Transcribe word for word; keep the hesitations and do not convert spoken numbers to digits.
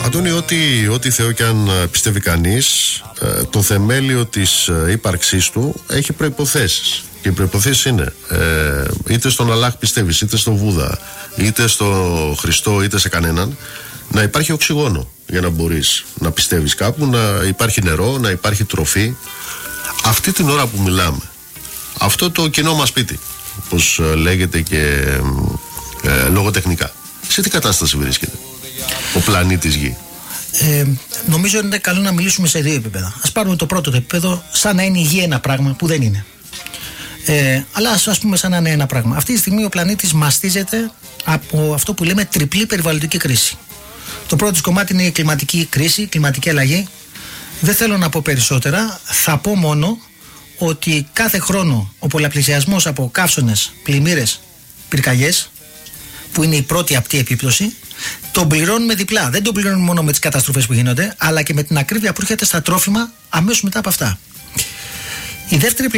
Αντώνη, ό,τι, ό,τι Θεό και αν πιστεύει κανείς, το θεμέλιο της ύπαρξής του έχει προϋποθέσεις. Και οι προϋποθέσεις είναι ε, είτε στον Αλλάχ πιστεύεις, είτε στον Βούδα, είτε στο Χριστό, είτε σε κανέναν, να υπάρχει οξυγόνο για να μπορείς να πιστεύεις κάπου, να υπάρχει νερό, να υπάρχει τροφή. Αυτή την ώρα που μιλάμε, αυτό το κοινό μας σπίτι, όπως λέγεται και ε, λογοτεχνικά, σε τι κατάσταση βρίσκεται ο πλανήτης Γη? Ε, νομίζω είναι καλό να μιλήσουμε σε δύο επίπεδα. Ας πάρουμε το πρώτο το επίπεδο, σαν να είναι η Γη ένα πράγμα που δεν είναι. Ε, αλλά ας, ας πούμε σαν να είναι ένα πράγμα. Αυτή τη στιγμή ο πλανήτης μαστίζεται από αυτό που λέμε τριπλή περιβαλλοντική κρίση. Το πρώτο κομμάτι είναι η κλιματική κρίση, η κλιματική αλλαγή. Δεν θέλω να πω περισσότερα. Θα πω μόνο ότι κάθε χρόνο ο πολλαπλησιασμός από καύσωνες, πλημμύρες, πυρκαγιές, που είναι η πρώτη απτή επίπτωση, τον πληρώνουμε διπλά. Δεν τον πληρώνουμε μόνο με τις καταστροφές που γίνονται, αλλά και με την ακρίβεια που έρχεται στα τρόφιμα αμέσως μετά από αυτά. Η δεύτερη